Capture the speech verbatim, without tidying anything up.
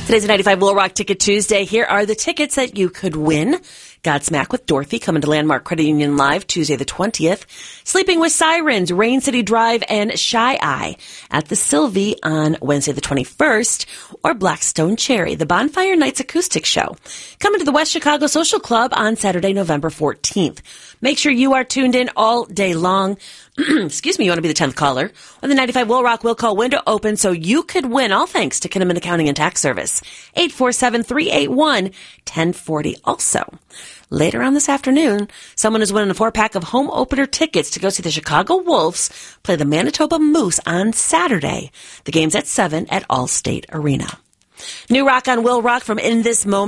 Today's ninety-five Will Rock Ticket Tuesday. Here are the tickets that you could win. Godsmack with Dorothy coming to Landmark Credit Union Live Tuesday the twentieth. Sleeping with Sirens, Rain City Drive, and Shy Eye at the Sylvie on Wednesday the twenty-first. Or Blackstone Cherry, the Bonfire Nights Acoustic Show. Coming to the West Chicago Social Club on Saturday, November fourteenth. Make sure you are tuned in all day long. Excuse me, you want to be the tenth caller. When the ninety-five Will Rock will call window open so you could win, all thanks to Kinnaman Accounting and Tax Service. eight four seven, three eight one, one zero four zero. Also, later on this afternoon, someone is winning a four-pack of home opener tickets to go see the Chicago Wolves play the Manitoba Moose on Saturday. The game's at seven at Allstate Arena. New rock on Will Rock from In This Moment.